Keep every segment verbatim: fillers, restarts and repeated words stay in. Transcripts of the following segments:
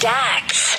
Stax.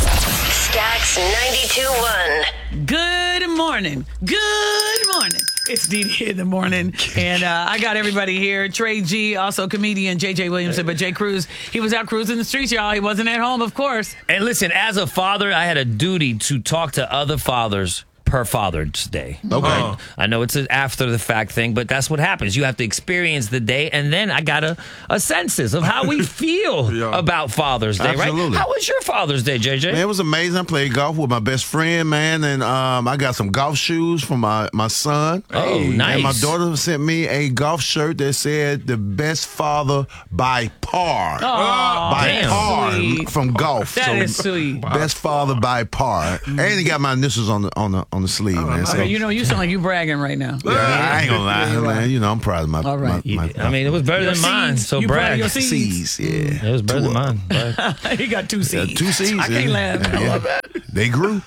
Stax ninety-two point one. Good morning. Good morning. It's Dee Dee in the morning, and uh, I got everybody here. Trey G, also comedian J J Williamson, but Jay Cruz, he was out cruising the streets, y'all. He wasn't at home, of course. And listen, as a father, I had a duty to talk to other fathers per Father's Day. Okay. Right? I know it's an after the fact thing, but that's what happens. You have to experience the day, and then I got a, a census of how we feel Yeah. about Father's Day, Absolutely. right? How was your Father's Day, J J? Man, it was amazing. I played golf with my best friend, man, and um, I got some golf shoes for my, my son. Oh, nice. And my daughter sent me a golf shirt that said "The Best Father by Par." Oh, by damn. par Sweet. from golf. That is sweet. Best Father by Par, and he got my initials on the on the on the sleeve, man. So, Okay, you know, you sound like you bragging right now. yeah, I ain't gonna lie, man. You know, I'm proud of my. All right. my, my I mean, it was better Your than mine, seeds. so You proud of brag. your seeds? C's, yeah. It was better Two than of mine. Brag. He got two Yeah, C's. two C's. I can't yeah. laugh. I Yeah. love that. They grew.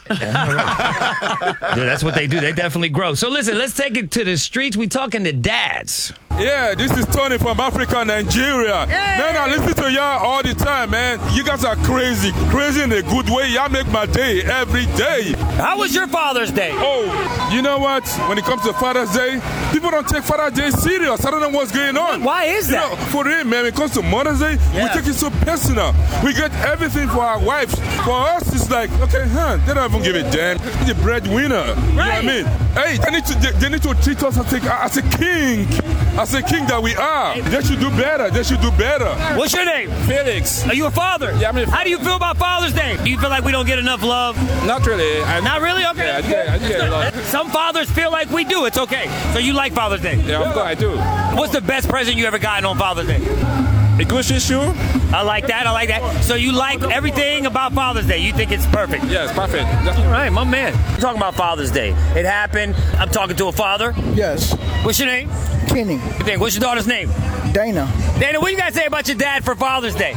Yeah, that's what they do. They definitely grow. So listen, let's take it to the streets. We talking to dads. Yeah, this is Tony from Africa, Nigeria. Man, I listen to y'all all the time, man. You guys are crazy. Crazy in a good way. Y'all make my day every day. How was your Father's Day? Oh, you know what? When it comes to Father's Day, people don't take Father's Day serious. I don't know what's going on. Why is You that? know, for real, man, when it comes to Mother's Day, Yeah. we take it so personal. We get everything for our wives. For us, it's like, okay, huh, they don't even give a damn. The breadwinner. You know what I mean? Hey, they need to, they, they need to treat us as a, as a king. As a king that we are. They should do better. They should do better. What's your name? Felix. Are you a father? Yeah, I'm a- How do you feel about Father's Day? Do you feel like we don't get enough love? Not really. I, Not really? Okay. Yeah, I that's get- good. I get a lot. Some fathers feel like we do. It's okay. So you like Father's Day? yeah, of course I do. What's the best present you ever gotten on Father's Day? A Gucci shoe? I like that. I like that. So you like everything about Father's Day. You think it's perfect. Yes, perfect. That's All right, my man. We're talking about Father's Day. It happened. I'm talking to a father. Yes, What's your name? Kenny, You think? What's your daughter's name? Dana. Dana, what do you guys say about your dad for Father's Day?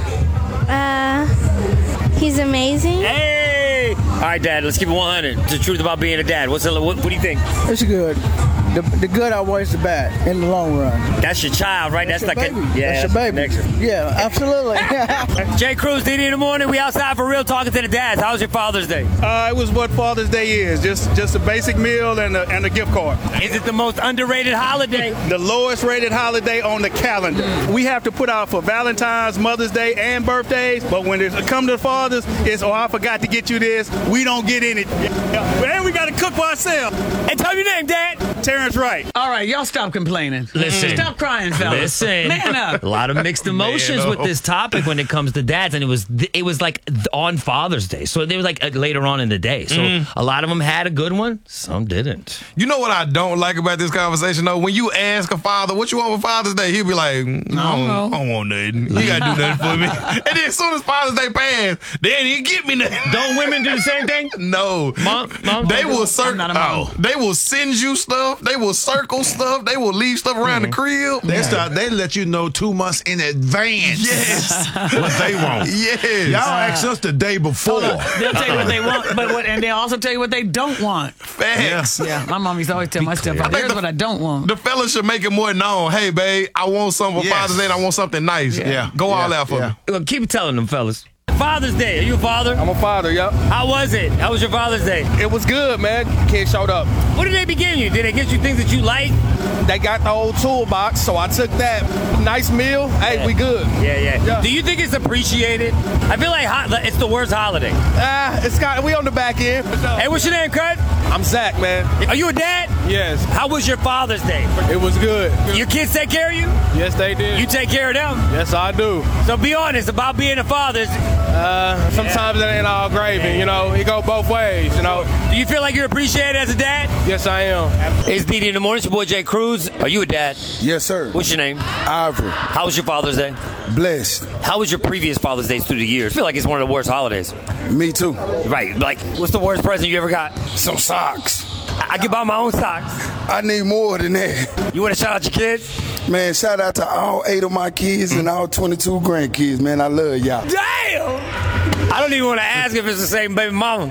Uh, he's amazing. Hey! All right, Dad, let's keep it one hundred. The truth about being a dad. What's the, what, what do you think? It's good. The, the good outweighs the bad in the long run. That's your child, right? That's, That's like your a baby. yeah. That's your baby. next one. Yeah, absolutely. Jay Cruz, D D in the morning. We outside for real, talking to the dads. How was your Father's Day? Uh, it was what Father's Day is, just just a basic meal and a, and a gift card. Is it the most underrated holiday? The lowest rated holiday on the calendar. We have to put out for Valentine's, Mother's Day, and birthdays, but when it comes to fathers, it's, oh, I forgot to get you this. We don't get in it. And we got to cook for ourselves. And tell me your name, Dad. Terrence Wright. All right, y'all stop complaining. Listen. Stop crying, fellas. Listen, Man up. a lot of mixed emotions with this topic when it comes to dads, and it was it was like on Father's Day, so they were like uh, later on in the day. So a lot of them had a good one, some didn't. You know what I don't like about this conversation, though? When you ask a father, what you want for Father's Day, he'll be like, no, I don't, I don't want nothing. You got to do nothing for me. And then as soon as Father's Day passed, they ain't even get me nothing. Don't women do the same thing? No. Mom, mom, They will I'm circle. not a mom. Oh, they will send you stuff. They will circle stuff. They will leave stuff around the crib. They start. They let you know two months in advance. Yes. what they want. Yes. Y'all ask us the day before. They'll tell you what they want, but what, and they'll also tell you what they don't want. Facts. Yeah, my mom used to always tell my stepfather, here's what I don't want. The fella should make it more known. Hey, babe, I want something for Yes. Father's Day and I want something nice. Yeah. Go all Yeah. out for Yeah. me. Well, keep telling them, fellas. Father's Day. Are you a father? I'm a father, yep. How was it? How was your Father's Day? It was good, man. Kids showed up. What did they be giving you? Did they get you things that you like? They got the old toolbox, so I took that. Nice meal. Hey, Yeah. we good. Yeah, yeah, Yeah. Do you think it's appreciated? I feel like hot, it's the worst holiday. Ah, it's got, we on the back end. Hey, what's your name, Cut? I'm Zach, man. Are you a dad? Yes, How was your Father's Day? it was good. Your kids take care of you? Yes, they did. You take care of them? Yes, I do. So be honest about being a father. Uh, sometimes it ain't all gravy, you know. It go both ways, you know. Do you feel like you're appreciated as a dad? Yes, I am. It's D D in the morning. It's your boy Jay Cruz. Are you a dad? Yes, sir. What's your name? Ivory. How was your Father's Day? Blessed. How was your previous Father's Days through the years? I feel like it's one of the worst holidays. Me too. Right. Like, what's the worst present you ever got? Some socks. I, I can buy my own socks. I need more than that. You want to shout out your kids? Man, shout out to all eight of my kids and all twenty-two grandkids, man. I love y'all. Damn! I don't even want to ask if it's the same baby mama.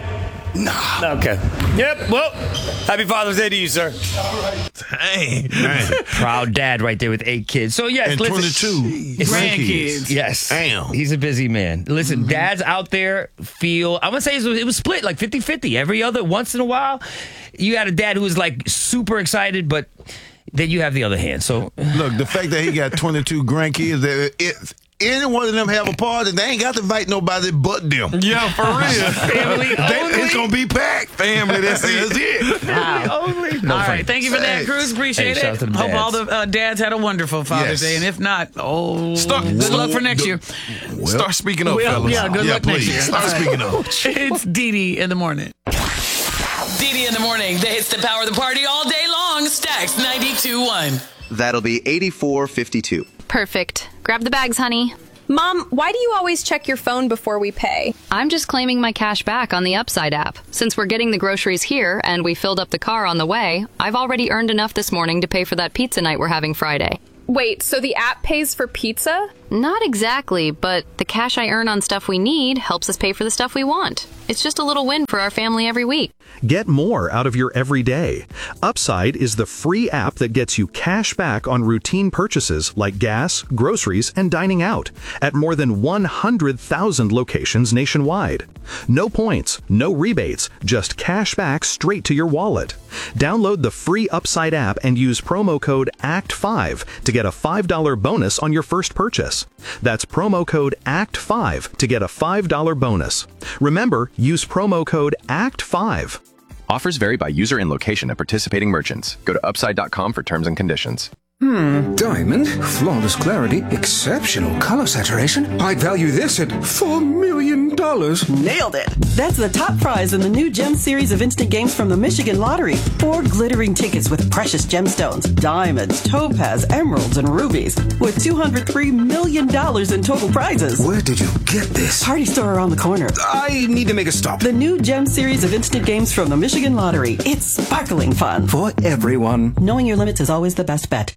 Nah. Okay. Yep. Well, happy Father's Day to you, sir. Dang. Proud dad right there with eight kids. So, yes, And listen. twenty-two grandkids. Yes. Damn. He's a busy man. Listen, Mm-hmm. dads out there feel, I'm going to say it was, it was split like fifty-fifty. Every other, once in a while, you had a dad who was like super excited, but then you have the other hand. So, Look, the fact that he got twenty-two grandkids, that if any one of them have a party, they ain't got to invite nobody but them. Yeah, for real. family They- only. it's going to be packed. Family, that's it. That's it. Wow. only. No all fun. right, thank you for that, Thanks. Cruz. Appreciate Hey, shout out it. to the Hope dads. all the uh, dads had a wonderful Father's Yes. Day, and if not, oh, Start- good start- luck for next year. Start speaking up, Well, fellas. yeah, good luck next please. year. Start All right. speaking up. It's Dee Dee in the morning. Dee Dee in the morning. The hits that power the party all day long. Stacks ninety-two point one. That'll be eighty-four fifty-two. Perfect. Grab the bags, honey. Mom, why do you always check your phone before we pay? I'm just claiming my cash back on the Upside app. Since we're getting the groceries here and we filled up the car on the way, I've already earned enough this morning to pay for that pizza night we're having Friday. Wait, so the app pays for pizza? Not exactly, but the cash I earn on stuff we need helps us pay for the stuff we want. It's just a little win for our family every week. Get more out of your everyday. Upside is the free app that gets you cash back on routine purchases like gas, groceries, and dining out at more than one hundred thousand locations nationwide. No points, no rebates, just cash back straight to your wallet. Download the free Upside app and use promo code A C T five to get a five dollars bonus on your first purchase. That's promo code A C T five to get a five dollars bonus. Remember, use promo code A C T five. Offers vary by user and location at participating merchants. Go to upside dot com for terms and conditions. Hmm, diamond, flawless clarity, exceptional color saturation. I'd value this at four million dollars. Nailed it! That's the top prize in the new Gem series of instant games from the Michigan Lottery. Four glittering tickets with precious gemstones, diamonds, topaz, emeralds, and rubies, with two hundred three million dollars in total prizes. Where did you get this? Party store around the corner. I need to make a stop. The new Gem series of instant games from the Michigan Lottery. It's sparkling fun. For everyone. Knowing your limits is always the best bet.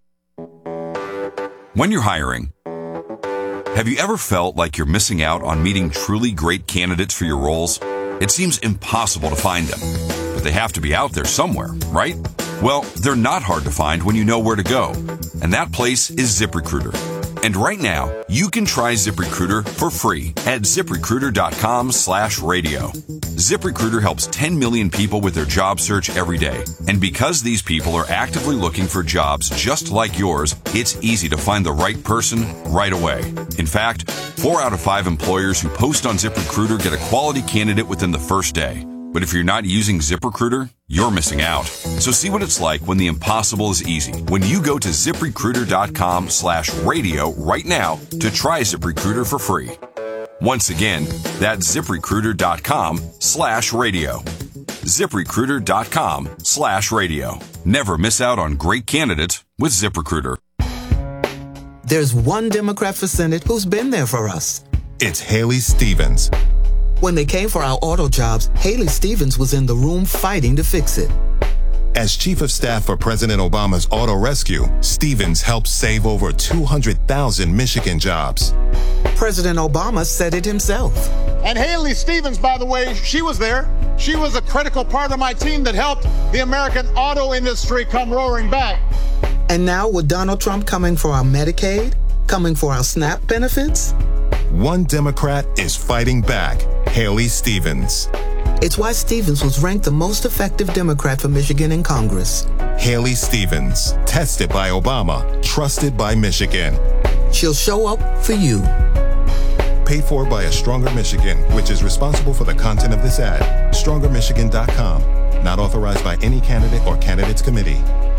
When you're hiring, have you ever felt like you're missing out on meeting truly great candidates for your roles? It seems impossible to find them, but they have to be out there somewhere, right? Well, they're not hard to find when you know where to go, and that place is ZipRecruiter. And right now, you can try ZipRecruiter for free at ZipRecruiter.com slash radio. ZipRecruiter helps ten million people with their job search every day. And because these people are actively looking for jobs just like yours, it's easy to find the right person right away. In fact, four out of five employers who post on ZipRecruiter get a quality candidate within the first day. But if you're not using ZipRecruiter, you're missing out. So see what it's like when the impossible is easy. When you go to ZipRecruiter.com slash radio right now to try ZipRecruiter for free. Once again, that's ZipRecruiter.com slash radio. ZipRecruiter.com slash radio. Never miss out on great candidates with ZipRecruiter. There's one Democrat for Senate who's been there for us. It's Haley Stevens. When they came for our auto jobs, Haley Stevens was in the room fighting to fix it. As Chief of Staff for President Obama's Auto Rescue, Stevens helped save over two hundred thousand Michigan jobs. President Obama said it himself. And Haley Stevens, by the way, she was there. She was a critical part of my team that helped the American auto industry come roaring back. And now with Donald Trump coming for our Medicaid, coming for our SNAP benefits? One Democrat is fighting back. Haley Stevens. It's why Stevens was ranked the most effective Democrat for Michigan in Congress. Haley Stevens. Tested by Obama. Trusted by Michigan. She'll show up for you. Paid for by A Stronger Michigan, which is responsible for the content of this ad. Stronger Michigan dot com. Not authorized by any candidate or candidates committee.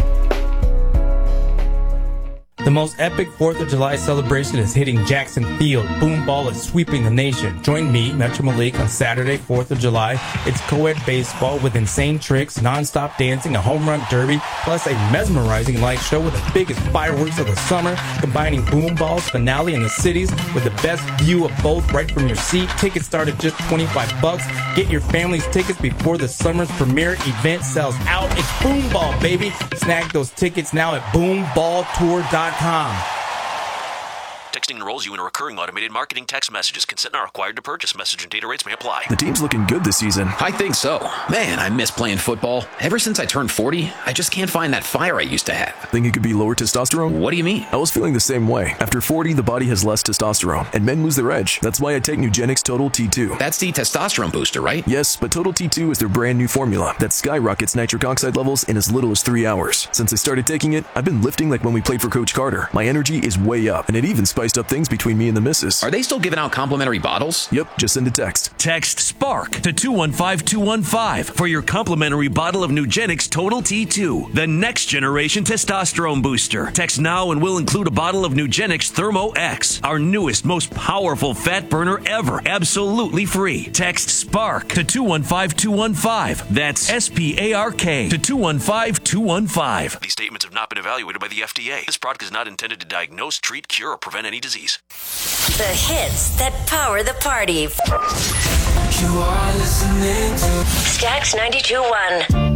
The most epic fourth of July celebration is hitting Jackson Field. Boom Ball is sweeping the nation. Join me, Metro Malik, on Saturday, fourth of July. It's co-ed baseball with insane tricks, non-stop dancing, a home run derby, plus a mesmerizing light show with the biggest fireworks of the summer, combining Boom Ball's finale in the cities with the best view of both right from your seat. Tickets start at just twenty-five bucks. Get your family's tickets before the summer's premiere event sells out. It's Boom Ball, baby. Snag those tickets now at boom ball tour dot com. Texting enrolls you in a recurring automated marketing text messages. Consent not required to purchase. Message and data rates may apply. The team's looking good this season. I think so. Man, I miss playing football. Ever since I turned forty, I just can't find that fire I used to have. Think it could be lower testosterone? What do you mean? I was feeling the same way. After forty, the body has less testosterone, and men lose their edge. That's why I take Nugenix Total T two. That's the testosterone booster, right? Yes, but Total T two is their brand new formula that skyrockets nitric oxide levels in as little as three hours. Since I started taking it, I've been lifting like when we played for Coach Carter. My energy is way up, and it even spiced up things between me and the missus. Are they still giving out complimentary bottles? Yep, just send a text. Text SPARK to two one five two one five for your complimentary bottle of Nugenix Total T two, the next generation testosterone booster. Text now and we'll include a bottle of Nugenix Thermo X, our newest, most powerful fat burner ever, absolutely free. Text SPARK to two one five two one five. That's S P A R K to two one five two one five. These statements have not been evaluated by the F D A. This product is not intended to diagnose, treat, cure, or prevent any disease. The hits that power the party. You are listening to Stax ninety-two point one.